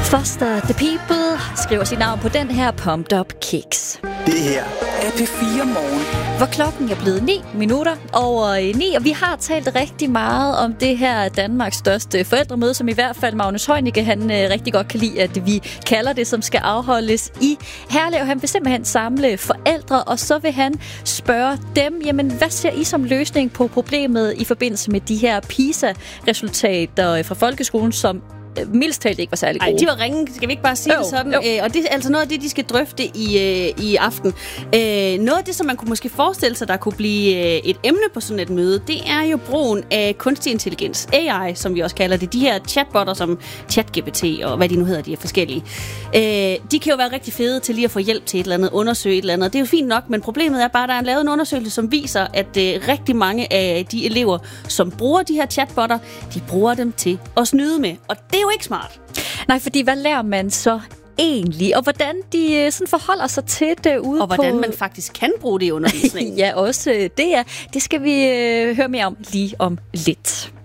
Foster the People skriver sit navn på den her Pumped Up Kicks. Det her er P4 Morgen. Hvor klokken er blevet 9 minutter over 9, og vi har talt rigtig meget om det her Danmarks største forældremøde, som i hvert fald Magnus Heunicke, han rigtig godt kan lide, at vi kalder det, som skal afholdes i Herlev. Han vil simpelthen samle forældre, og så vil han spørge dem, jamen hvad ser I som løsning på problemet i forbindelse med de her PISA-resultater fra folkeskolen, som mildest talt ikke var særlig gode. Nej, de var ringe, skal vi ikke bare sige det sådan? Og det er altså noget af det, de skal drøfte i aften. Noget af det, som man kunne måske forestille sig, der kunne blive et emne på sådan et møde, det er jo brugen af kunstig intelligens, AI, som vi også kalder det. De her chatbotter som ChatGPT og hvad de nu hedder, de er forskellige. De kan jo være rigtig fede til lige at få hjælp til et eller andet, undersøge et eller andet. Det er jo fint nok, men problemet er bare, at der er lavet en undersøgelse, som viser, at rigtig mange af de elever, som bruger de her chatbotter, de bruger dem til at snyde med. Og det er jo ikke smart. Nej, fordi hvad lærer man så egentlig? Og hvordan de sådan forholder sig til det ude på... Og hvordan man faktisk kan bruge det i undervisningen. Ja, også det skal vi høre mere om lige om lidt.